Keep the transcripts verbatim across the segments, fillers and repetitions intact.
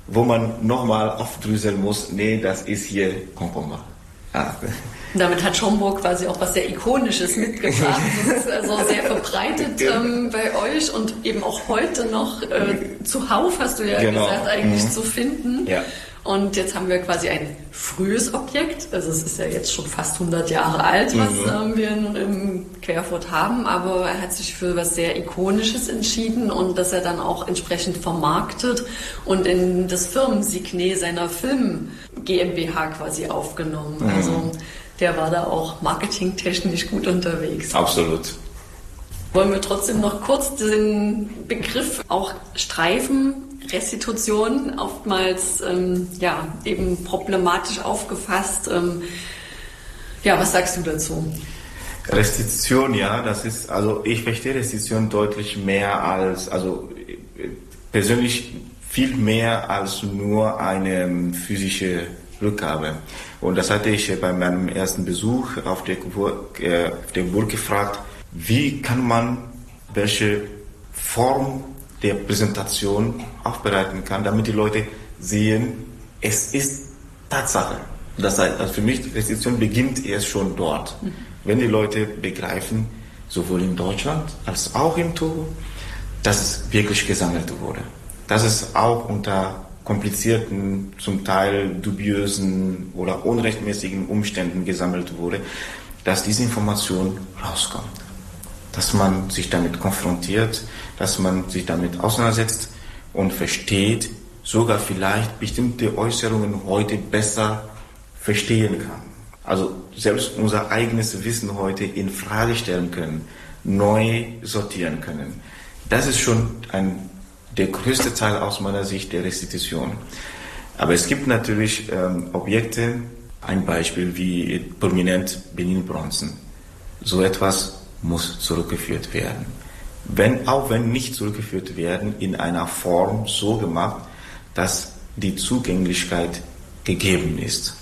wo man nochmal aufdröseln muss, nee, das ist hier Konkommer. Ah. Damit hat Schomburg quasi auch was sehr Ikonisches mitgebracht. Das ist also sehr verbreitet ähm, bei euch und eben auch heute noch äh, zuhauf, hast du ja genau. gesagt, eigentlich mhm. zu finden. Ja. Und jetzt haben wir quasi ein frühes Objekt, also es ist ja jetzt schon fast hundert Jahre alt, was mhm. ähm, wir nun im Querfurt haben, aber er hat sich für was sehr Ikonisches entschieden und das er dann auch entsprechend vermarktet und in das Firmensignet seiner Film GmbH quasi aufgenommen. Mhm. Also der war da auch marketingtechnisch gut unterwegs. Absolut. Wollen wir trotzdem noch kurz den Begriff auch streifen? Restitution, oftmals ähm, ja, eben problematisch aufgefasst. Ähm, ja, was sagst du dazu? Restitution, ja, das ist, also ich verstehe Restitution deutlich mehr als, also persönlich viel mehr als nur eine physische Rückgabe. Und das hatte ich bei meinem ersten Besuch auf der Burg, äh, auf der Burg gefragt, wie kann man welche Form der Präsentation aufbereiten kann, damit die Leute sehen, es ist Tatsache. Das heißt, also für mich, die Restitution beginnt erst schon dort. Mhm. Wenn die Leute begreifen, sowohl in Deutschland als auch in Togo, dass es wirklich gesammelt wurde. Dass es auch unter komplizierten, zum Teil dubiösen oder unrechtmäßigen Umständen gesammelt wurde, dass diese Information rauskommt. Dass man sich damit konfrontiert, dass man sich damit auseinandersetzt und versteht, sogar vielleicht bestimmte Äußerungen heute besser verstehen kann. Also selbst unser eigenes Wissen heute in Frage stellen können, neu sortieren können. Das ist schon ein, der größte Teil aus meiner Sicht der Restitution. Aber es gibt natürlich ähm, Objekte, ein Beispiel wie prominent Benin-Bronzen. So etwas muss zurückgeführt werden. Wenn, auch wenn nicht zurückgeführt werden, in einer Form so gemacht, dass die Zugänglichkeit gegeben ist.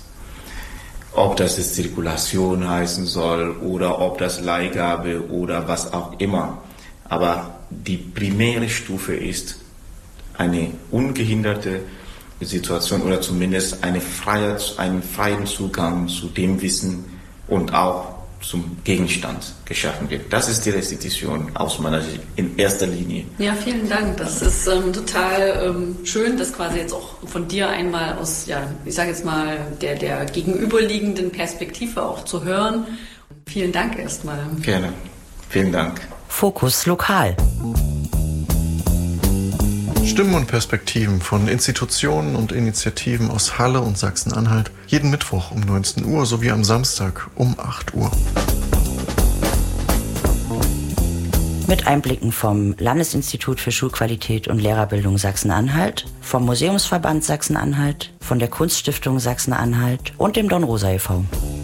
Ob das jetzt Zirkulation heißen soll oder ob das Leihgabe oder was auch immer. Aber die primäre Stufe ist eine ungehinderte Situation oder zumindest eine freie, einen freien Zugang zu dem Wissen und auch zum Gegenstand geschaffen wird. Das ist die Restitution aus meiner Sicht in erster Linie. Ja, vielen Dank. Das ist ähm, total ähm, schön, das quasi jetzt auch von dir einmal aus, ja, ich sage jetzt mal, der, der gegenüberliegenden Perspektive auch zu hören. Vielen Dank erstmal. Gerne. Vielen Dank. Fokus Lokal. Stimmen und Perspektiven von Institutionen und Initiativen aus Halle und Sachsen-Anhalt jeden Mittwoch um neunzehn Uhr sowie am Samstag um acht Uhr. Mit Einblicken vom Landesinstitut für Schulqualität und Lehrerbildung Sachsen-Anhalt, vom Museumsverband Sachsen-Anhalt, von der Kunststiftung Sachsen-Anhalt und dem Don Rosa e V